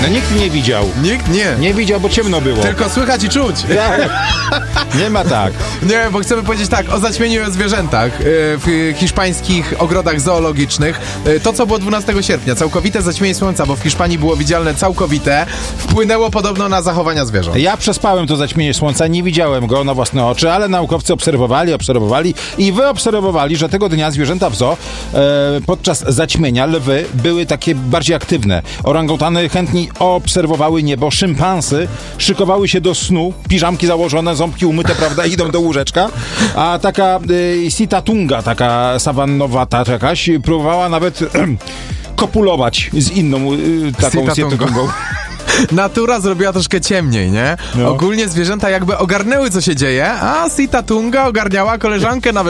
No nikt nie widział. Nikt nie. Nie widział, bo ciemno było. Tylko słychać i czuć. Nie ma tak. Nie, bo chcemy powiedzieć tak, o zaćmieniu i o zwierzętach w hiszpańskich ogrodach zoologicznych. To, co było 12 sierpnia, całkowite zaćmienie słońca, bo w Hiszpanii było widzialne całkowite, wpłynęło podobno na zachowania zwierząt. Ja przespałem to zaćmienie słońca, nie widziałem go na własne oczy, ale naukowcy obserwowali i wyobserwowali, że tego dnia zwierzęta w zoo podczas zaćmienia lwy były takie bardziej aktywne. Orangutany chętniej obserwowały niebo, szympansy szykowały się do snu, piżamki założone, ząbki umyte, prawda, idą do łóżeczka, a taka sitatunga, taka sawannowata jakaś, próbowała nawet kopulować z inną taką sitatungą. Natura zrobiła troszkę ciemniej, nie? No. Ogólnie zwierzęta jakby ogarnęły, co się dzieje, a Sitatunga ogarniała koleżankę na